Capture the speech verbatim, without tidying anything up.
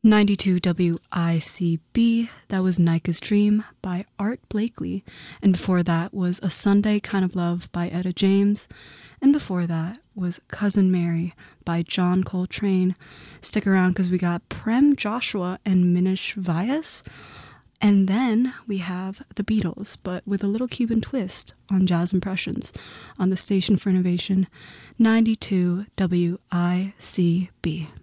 ninety-two W I C B, that was Nika's Dream by Art Blakely. And before that was A Sunday Kind of Love by Etta James. And before that was Cousin Mary by John Coltrane. Stick around because we got Prem Joshua and Minish Vyas. And then we have the Beatles, but with a little Cuban twist on Jazz Impressions on the Station for Innovation, ninety-two W I C B.